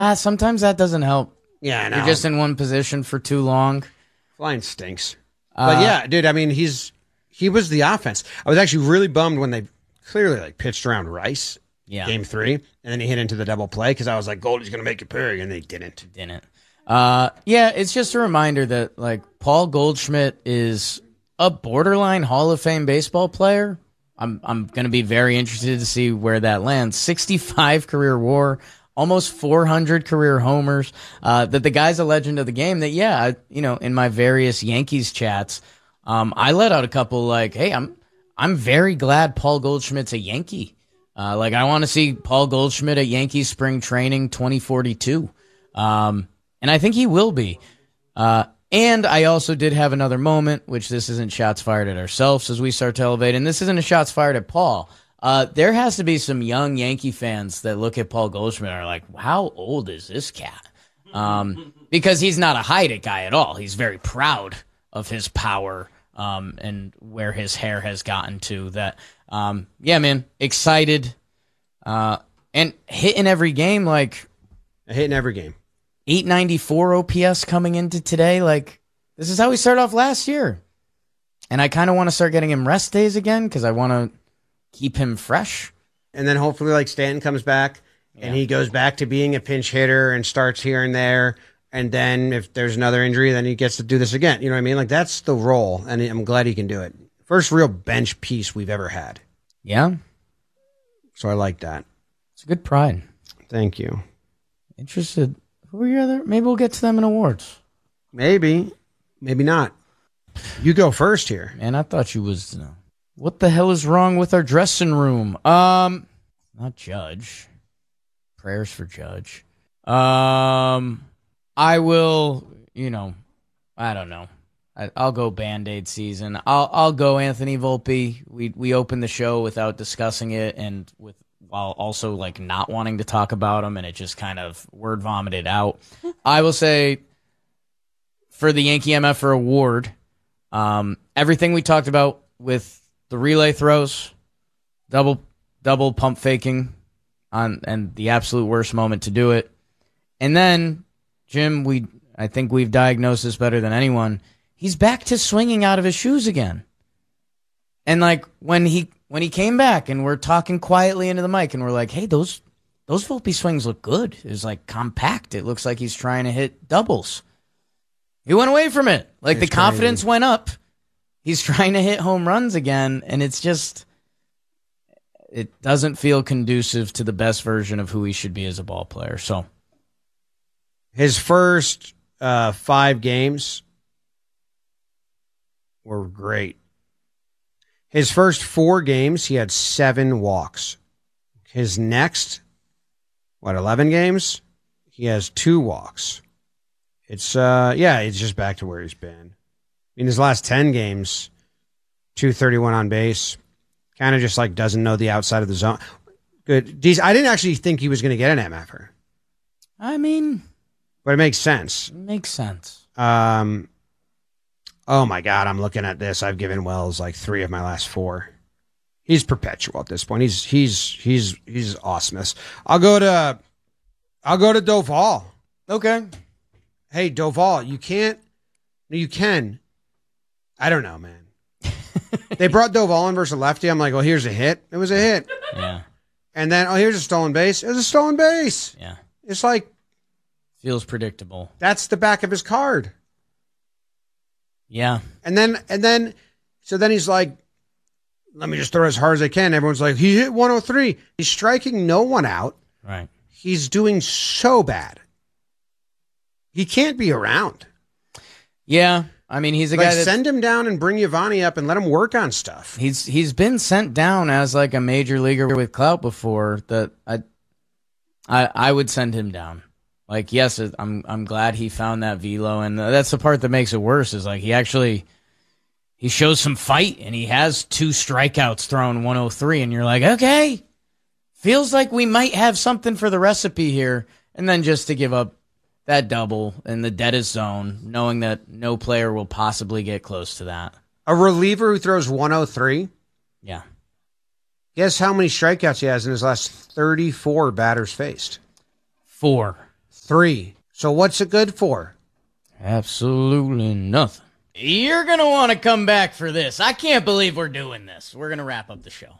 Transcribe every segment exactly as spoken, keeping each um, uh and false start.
Ah, sometimes that doesn't help. Yeah, I know. You're just in one position for too long. Flying stinks. Uh, but yeah, dude, I mean, he's he was the offense. I was actually really bummed when they clearly like pitched around Rice yeah. game three, and then he hit into the double play because I was like, Goldie's going to make a parry, and they didn't. Didn't. Uh, yeah, it's just a reminder that like Paul Goldschmidt is a borderline Hall of Fame baseball player. I'm I'm going to be very interested to see where that lands. sixty-five career WAR. Almost four hundred career homers. Uh, that the guy's a legend of the game. That yeah, I, you know, in my various Yankees chats, um, I let out a couple like, "Hey, I'm I'm very glad Paul Goldschmidt's a Yankee. Uh, like I want to see Paul Goldschmidt at Yankees spring training twenty forty-two, um, and I think he will be." Uh, and I also did have another moment, which this isn't shots fired at ourselves as we start to elevate, and this isn't a shots fired at Paul. Uh, there has to be some young Yankee fans that look at Paul Goldschmidt and are like, how old is this cat? Um, because he's not a hide it guy at all. He's very proud of his power um, and where his hair has gotten to. That, um, yeah, man, excited uh, and hitting every game. Like hitting every game. eight ninety-four O P S coming into today. Like this is how we started off last year. And I kind of want to start getting him rest days again because I want to keep him fresh. And then hopefully like Stanton comes back yeah. and he goes back to being a pinch hitter and starts here and there. And then if there's another injury, then he gets to do this again. You know what I mean? Like that's the role. And I'm glad he can do it. First real bench piece we've ever had. Yeah. So I like that. It's a good pride. Thank you. Interested. Who are your other? Maybe we'll get to them in awards. Maybe. Maybe not. You go first here. Man, I thought you was... Uh, What the hell is wrong with our dressing room? Um, not Judge. Prayers for Judge. Um, I will, you know, I don't know. I, I'll go Band-Aid season. I'll I'll go Anthony Volpe. We we opened the show without discussing it, and with while also like not wanting to talk about him, and it just kind of word vomited out. I will say for the Yankee M F R award, um, everything we talked about with the relay throws, double double pump faking, on and the absolute worst moment to do it. And then, Jim, we I think we've diagnosed this better than anyone. He's back to swinging out of his shoes again. And like when he when he came back and we're talking quietly into the mic and we're like, hey, those those Volpe swings look good. It's like compact. It looks like he's trying to hit doubles. He went away from it. Like it's the confidence crazy. went up. He's trying to hit home runs again, and it's just, it doesn't feel conducive to the best version of who he should be as a ball player. So, his first uh, five games were great. His first four games, he had seven walks. His next, what, eleven games? He has two walks. It's, uh, yeah, it's just back to where he's been. In his last ten games, two thirty-one on base, kind of just like doesn't know the outside of the zone. Good. I didn't actually think he was going to get an M F R. I mean, but it makes sense. It makes sense. Um, oh my God, I'm looking at this. I've given Wells like three of my last four. He's perpetual at this point. He's he's he's he's awesomeness. I'll go to I'll go to Doval. Okay. Hey, Doval, you can't. No, you can. I don't know, man. They brought Doval in versus a lefty. I'm like, oh, here's a hit. It was a hit. Yeah. And then, oh, here's a stolen base. It was a stolen base. Yeah. It's like. Feels predictable. That's the back of his card. Yeah. And then, and then, so then he's like, let me just throw as hard as I can. Everyone's like, he hit one oh three. He's striking no one out. Right. He's doing so bad. He can't be around. Yeah. I mean, he's a like, guy that send him down and bring Yovani up and let him work on stuff. He's he's been sent down as like a major leaguer with clout before. That I I I would send him down. Like, yes, I'm I'm glad he found that velo, and that's the part that makes it worse. Is like he actually he shows some fight, and he has two strikeouts throwing one oh three, and you're like, okay, feels like we might have something for the recipe here, and then just to give up that double in the deadest zone, knowing that no player will possibly get close to that. A reliever who throws one oh three? Yeah. Guess how many strikeouts he has in his last thirty-four batters faced? Four. Three. So what's it good for? Absolutely nothing. You're going to want to come back for this. I can't believe we're doing this. We're going to wrap up the show.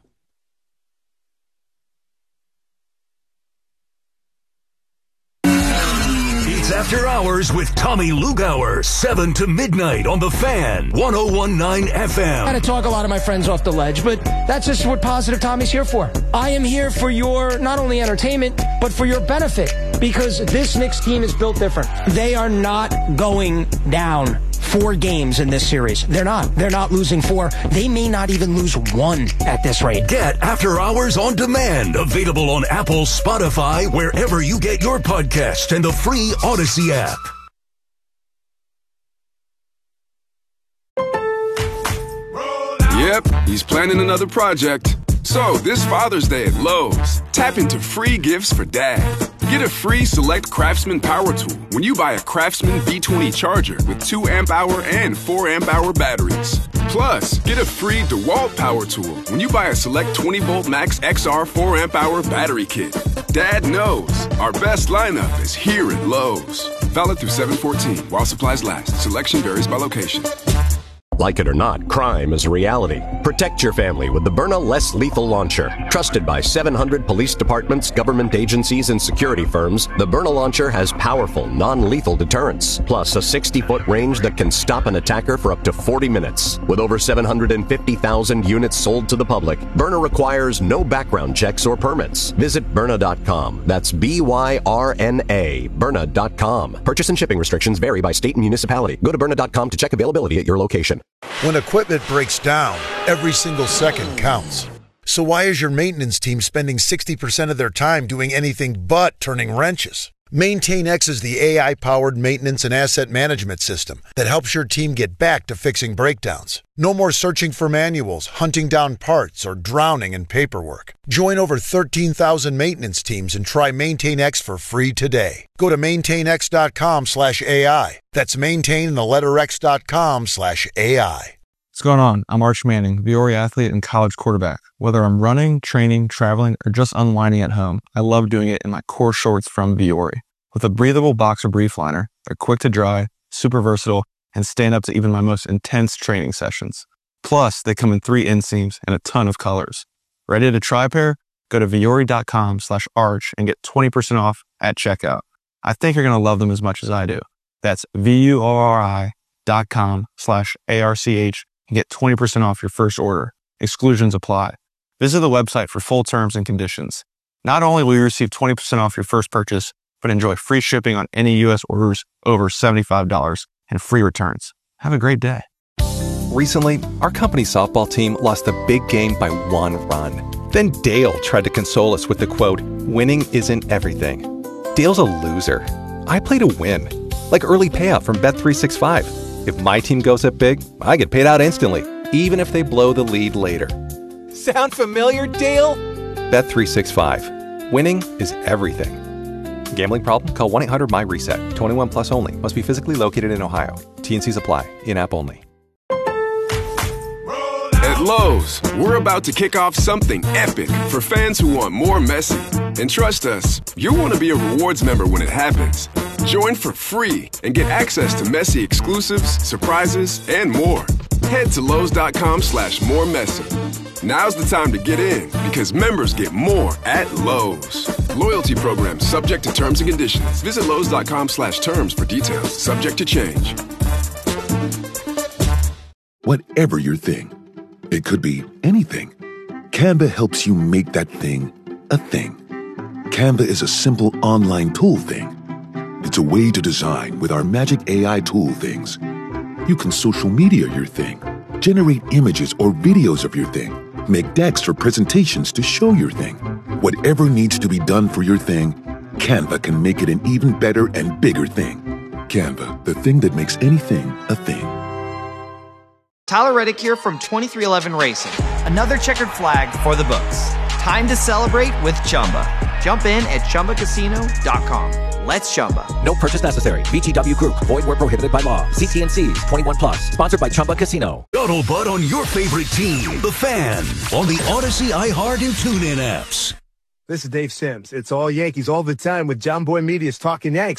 It's After Hours with Tommy Lugauer, seven to midnight on The Fan, one oh one point nine F M. I got to talk a lot of my friends off the ledge, but that's just what Positive Tommy's here for. I am here for your, not only entertainment, but for your benefit, because this Knicks team is built different. They are not going down four games in this series. They're not. They're not losing four. They may not even lose one at this rate. Get After Hours on demand. Available on Apple, Spotify, wherever you get your podcast, and the free Odyssey app. Yep, he's planning another project. So, this Father's Day at Lowe's, tap into free gifts for Dad. Get a free Select Craftsman power tool when you buy a Craftsman V twenty charger with two amp hour and four amp hour batteries. Plus, get a free DeWalt power tool when you buy a Select twenty volt Max X R four amp hour battery kit. Dad knows our best lineup is here at Lowe's. Valid through seven fourteen while supplies last. Selection varies by location. Like it or not, crime is a reality. Protect your family with the Byrna Less Lethal Launcher. Trusted by seven hundred police departments, government agencies, and security firms, the Byrna Launcher has powerful, non-lethal deterrence, plus a sixty-foot range that can stop an attacker for up to forty minutes. With over seven hundred fifty thousand units sold to the public, Byrna requires no background checks or permits. Visit Byrna dot com. That's B Y R N A, Byrna dot com. Purchase and shipping restrictions vary by state and municipality. Go to Byrna dot com to check availability at your location. When equipment breaks down, every single second counts. So why is your maintenance team spending sixty percent of their time doing anything but turning wrenches? MaintainX is the A I-powered maintenance and asset management system that helps your team get back to fixing breakdowns. No more searching for manuals, hunting down parts, or drowning in paperwork. Join over thirteen thousand maintenance teams and try MaintainX for free today. Go to maintainx.com slash AI. That's maintain in the letter x.com slash AI. What's going on? I'm Arch Manning, Viore athlete and college quarterback. Whether I'm running, training, traveling, or just unwinding at home, I love doing it in my core shorts from Viore. With a breathable boxer brief liner, they're quick to dry, super versatile, and stand up to even my most intense training sessions. Plus, they come in three inseams and a ton of colors. Ready to try a pair? Go to Viore.com slash arch and get twenty percent off at checkout. I think you're going to love them as much as I do. That's V-U-O-R-I dot com slash A-R-C-H and get twenty percent off your first order. Exclusions apply. Visit the website for full terms and conditions. Not only will you receive twenty percent off your first purchase, but enjoy free shipping on any U S orders over seventy-five dollars and free returns. Have a great day. Recently, our company softball team lost a big game by one run. Then Dale tried to console us with the quote, "Winning isn't everything." Dale's a loser. I play to win. Like early payout from Bet three sixty-five. If my team goes up big, I get paid out instantly, even if they blow the lead later. Sound familiar, Dale? Bet three sixty-five. Winning is everything. Gambling problem? Call one eight hundred M Y reset. twenty-one plus only. Must be physically located in Ohio. T and Cs apply. In-app only. At Lowe's, we're about to kick off something epic for fans who want more Messi. And trust us, you'll want to be a rewards member when it happens. Join for free and get access to Messi exclusives, surprises, and more. Head to Lowe's.com slash more Messi. Now's the time to get in because members get more at Lowe's. Loyalty program subject to terms and conditions. Visit Lowe's.com slash terms for details. Subject to change. Whatever your thing, it could be anything. Canva helps you make that thing a thing. Canva is a simple online tool thing. It's a way to design with our magic A I tool things. You can social media your thing, generate images or videos of your thing, make decks or presentations to show your thing. Whatever needs to be done for your thing, Canva can make it an even better and bigger thing. Canva, the thing that makes anything a thing. Tyler Reddick here from twenty-three eleven Racing. Another checkered flag for the books. Time to celebrate with Chumba. Jump in at Chumba Casino dot com. Let's Chumba. No purchase necessary. V G W Group. Void where prohibited by law. See T and Cs. twenty-one plus. Sponsored by Chumba Casino. Scuttlebutt on your favorite team, The Fan, on the Odyssey, iHeart, and TuneIn apps. This is Dave Sims. It's all Yankees all the time with John Boy Media's Talking Yanks.